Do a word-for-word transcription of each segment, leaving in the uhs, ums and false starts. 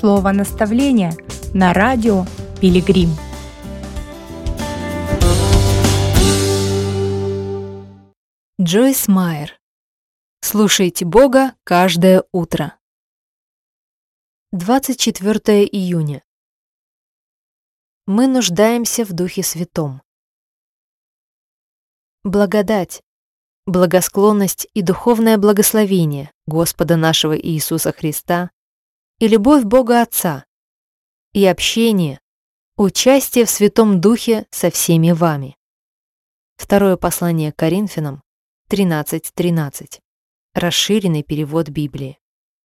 Слово наставления на радио Пилигрим. Джойс Майер. Слушайте Бога каждое утро. двадцать четвёртое июня. Мы нуждаемся в Духе Святом. Благодать, благосклонность и духовное благословение Господа нашего Иисуса Христа и любовь Бога Отца и общение, участие в Святом Духе со всеми вами. Второе послание к Коринфянам тринадцать тринадцать. Расширенный перевод Библии.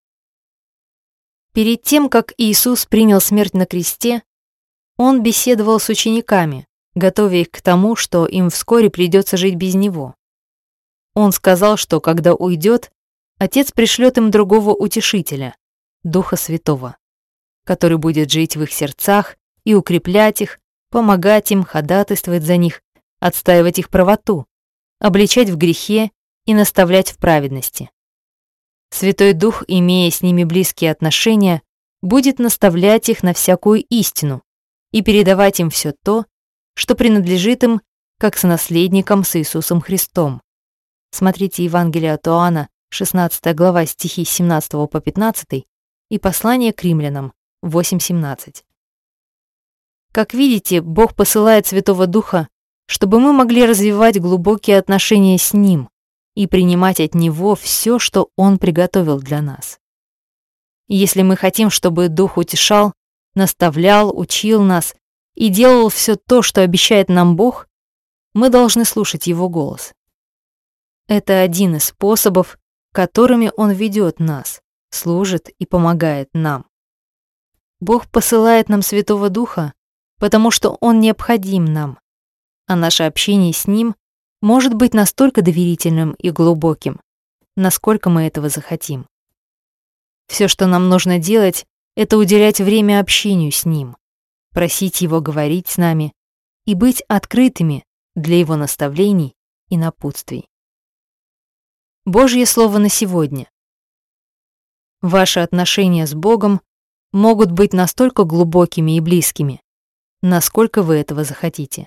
Перед тем, как Иисус принял смерть на кресте, Он беседовал с учениками, готовя их к тому, что им вскоре придется жить без Него. Он сказал, что когда уйдет, Отец пришлет им другого утешителя, Духа Святого, который будет жить в их сердцах и укреплять их, помогать им, ходатайствовать за них, отстаивать их правоту, обличать в грехе и наставлять в праведности. Святой Дух, имея с ними близкие отношения, будет наставлять их на всякую истину и передавать им все то, что принадлежит им как сонаследникам с Иисусом Христом. Смотрите Евангелие от Иоанна, шестнадцатая глава, стихи с семнадцатого по пятнадцатый, и послание к римлянам, восемь семнадцать. Как видите, Бог посылает Святого Духа, чтобы мы могли развивать глубокие отношения с Ним и принимать от Него все, что Он приготовил для нас. Если мы хотим, чтобы Дух утешал, наставлял, учил нас и делал все то, что обещает нам Бог, мы должны слушать Его голос. Это один из способов, которыми Он ведет нас, служит и помогает нам. Бог посылает нам Святого Духа, потому что Он необходим нам, а наше общение с Ним может быть настолько доверительным и глубоким, насколько мы этого захотим. Все, что нам нужно делать, это уделять время общению с Ним, просить Его говорить с нами и быть открытыми для Его наставлений и напутствий. Божье Слово на сегодня. Ваши отношения с Богом могут быть настолько глубокими и близкими, насколько вы этого захотите.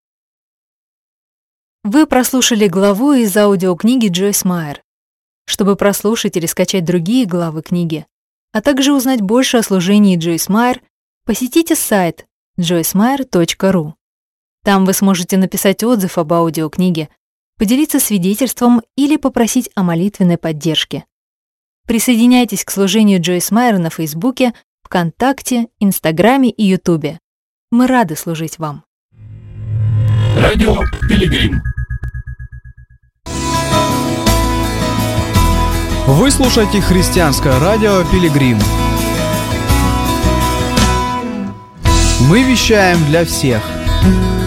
Вы прослушали главу из аудиокниги Джойс Майер. Чтобы прослушать или скачать другие главы книги, а также узнать больше о служении Джойс Майер, посетите сайт джойс майер точка ру. Там вы сможете написать отзыв об аудиокниге, поделиться свидетельством или попросить о молитвенной поддержке. Присоединяйтесь к служению Джойс Майер на Фейсбуке, ВКонтакте, Инстаграме и Ютубе. Мы рады служить вам. Радио Пилигрим. Вы слушаете христианское радио Пилигрим. Мы вещаем для всех.